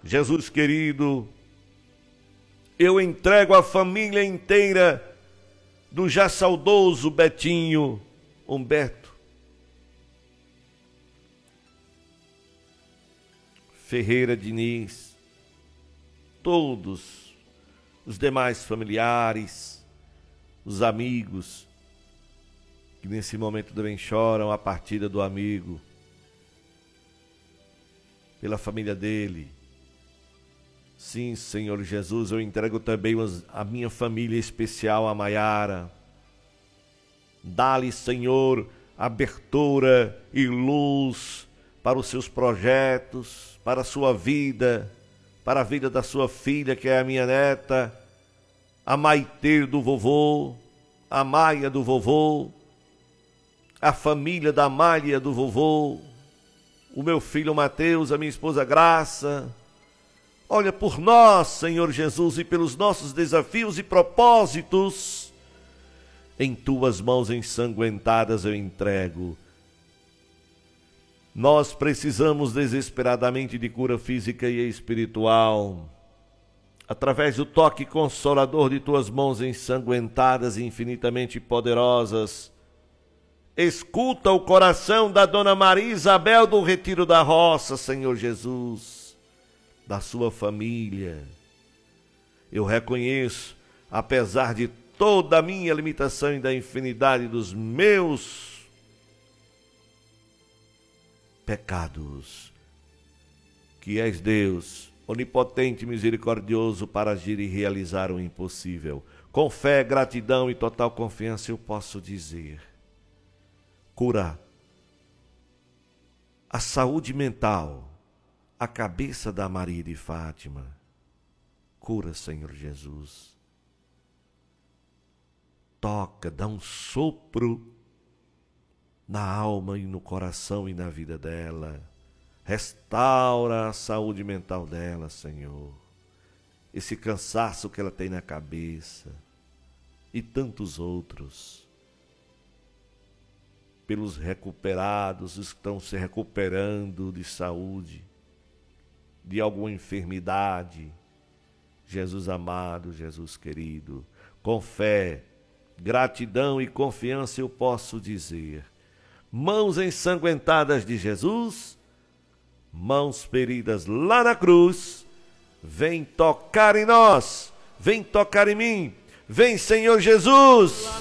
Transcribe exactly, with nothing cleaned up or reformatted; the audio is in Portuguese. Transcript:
Jesus querido, eu entrego a família inteira do já saudoso Betinho Humberto Ferreira Diniz, todos os demais familiares, os amigos, que nesse momento também choram a partida do amigo, pela família dele. Sim, Senhor Jesus, eu entrego também a minha família especial, a Maiara. Dá-lhe, Senhor, abertura e luz para os seus projetos, para a sua vida, para a vida da sua filha, que é a minha neta, a Maitê do vovô, a Maia do vovô, a família da Malha do vovô, o meu filho Mateus, a minha esposa Graça. Olha por nós, Senhor Jesus, e pelos nossos desafios e propósitos. Em tuas mãos ensanguentadas eu entrego. Nós precisamos desesperadamente de cura física e espiritual. Através do toque consolador de tuas mãos ensanguentadas e infinitamente poderosas, escuta o coração da Dona Maria Isabel do Retiro da Roça, Senhor Jesus, da sua família. Eu reconheço, apesar de toda a minha limitação e da infinidade dos meus pecados, que és Deus, onipotente e misericordioso para agir e realizar o impossível. Com fé, gratidão e total confiança eu posso dizer: cura a saúde mental, a cabeça da Maria de Fátima. Cura, Senhor Jesus. Toca, dá um sopro na alma e no coração e na vida dela. Restaura a saúde mental dela, Senhor. Esse cansaço que ela tem na cabeça e tantos outros. Pelos recuperados, os que estão se recuperando de saúde, de alguma enfermidade. Jesus amado, Jesus querido, com fé, gratidão e confiança eu posso dizer: mãos ensanguentadas de Jesus, mãos feridas lá na cruz, vem tocar em nós, vem tocar em mim, vem, Senhor Jesus.